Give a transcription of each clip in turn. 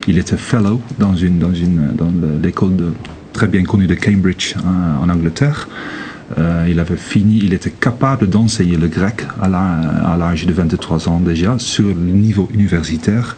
Il était fellow dans l'école très bien connue de Cambridge en Angleterre. Il était capable d'enseigner le grec à l'âge de 23 ans déjà, sur le niveau universitaire.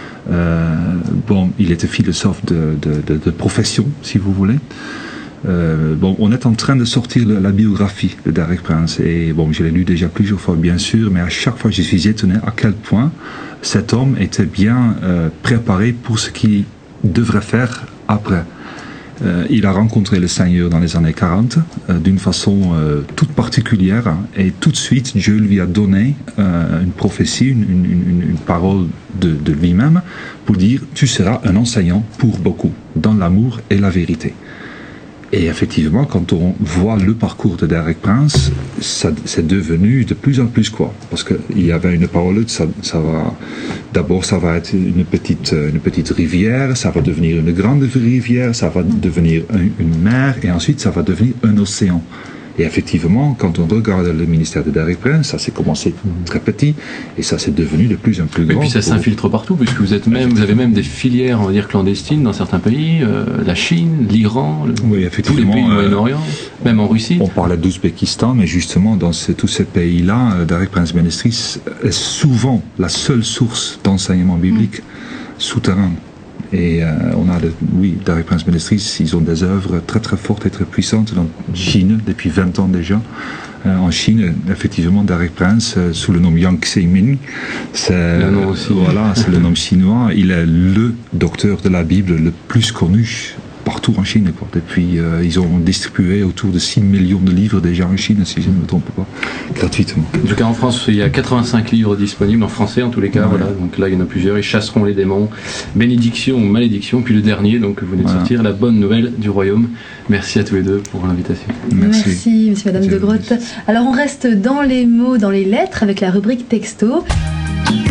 Il était philosophe de profession, si vous voulez. On est en train de sortir la biographie de Derek Prince et je l'ai lu déjà plusieurs fois bien sûr, mais à chaque fois je suis étonné à quel point cet homme était bien préparé pour ce qu'il devrait faire après. Il a rencontré le Seigneur dans les années 40 d'une façon toute particulière et tout de suite Dieu lui a donné une prophétie, une parole de lui-même pour dire tu seras un enseignant pour beaucoup dans l'amour et la vérité. Et effectivement, quand on voit le parcours de Derek Prince, c'est devenu de plus en plus quoi. Parce qu'il y avait une parole, d'abord ça va être une petite rivière, ça va devenir une grande rivière, ça va devenir une mer, et ensuite ça va devenir un océan. Et effectivement, quand on regarde le ministère de Derek Prince, ça s'est commencé très petit, et ça s'est devenu de plus en plus grand. Et puis ça s'infiltre partout, puisque vous avez même des filières, on va dire, clandestines dans certains pays, la Chine, l'Iran, tous les pays du Moyen-Orient, même en Russie. On parlait d'Ouzbékistan, mais justement, dans tous ces pays-là, Derek Prince Ministries est souvent la seule source d'enseignement biblique souterrain. Et Derek Prince Ministries, ils ont des œuvres très très fortes et très puissantes en Chine depuis 20 ans déjà. En Chine, effectivement, Derek Prince, sous le nom Yang Xi-Min, c'est le nom chinois. Il est le docteur de la Bible le plus connu partout en Chine. Depuis, ils ont distribué autour de 6 millions de livres déjà en Chine, si je ne me trompe pas, gratuitement. En tout cas, en France, il y a 85 livres disponibles, en français en tous les cas. Ouais. Voilà. Donc là, il y en a plusieurs. Ils chasseront les démons, bénédiction ou malédiction. Puis le dernier, donc vous venez de sortir, la bonne nouvelle du royaume. Merci à tous les deux pour l'invitation. Merci, monsieur, madame de Grotte. Alors, on reste dans les mots, dans les lettres, avec la rubrique texto.